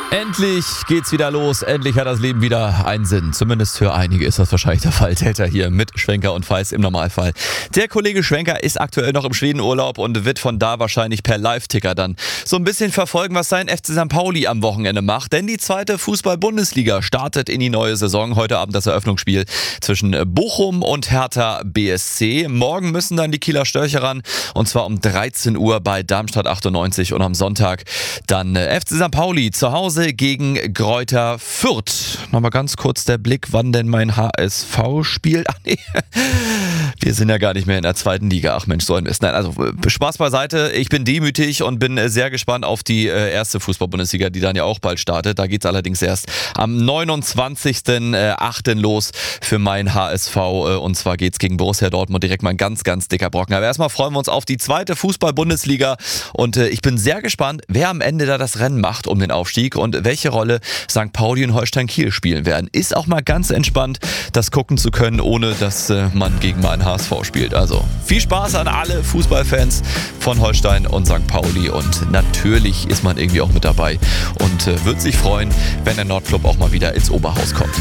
Endlich geht's wieder los. Endlich hat das Leben wieder einen Sinn. Zumindest für einige ist das wahrscheinlich der Fall. Täter hier mit Schwenker und Feist im Normalfall. Der Kollege Schwenker ist aktuell noch im Schwedenurlaub und wird von da wahrscheinlich per Live-Ticker dann so ein bisschen verfolgen, was sein FC St. Pauli am Wochenende macht. Denn die zweite Fußball-Bundesliga startet in die neue Saison. Heute Abend das Eröffnungsspiel zwischen Bochum und Hertha BSC. Morgen müssen dann die Kieler Störche ran. Und zwar um 13 Uhr bei Darmstadt 98. Und am Sonntag dann FC St. Pauli zu Hause gegen Greuther Fürth. Nochmal ganz kurz der Blick, wann denn mein HSV spielt. Ach nee, wir sind ja gar nicht mehr in der zweiten Liga. Ach Mensch, so ein Mist. Nein, also Spaß beiseite. Ich bin demütig und bin sehr gespannt auf die erste Fußball-Bundesliga, die dann ja auch bald startet. Da geht es allerdings erst am 29.08. los für mein HSV. Und zwar geht es gegen Borussia Dortmund, direkt mal ein ganz, ganz dicker Brocken. Aber erstmal freuen wir uns auf die zweite Fußball-Bundesliga. Und ich bin sehr gespannt, wer am Ende da das Rennen macht um den Aufstieg und welche Rolle St. Pauli und Holstein Kiel spielen werden. Ist auch mal ganz entspannt, das gucken zu können, ohne dass man gegen meinen HSV spielt. Also viel Spaß an alle Fußballfans von Holstein und St. Pauli und natürlich ist man irgendwie auch mit dabei und wird sich freuen, wenn der Nordclub auch mal wieder ins Oberhaus kommt.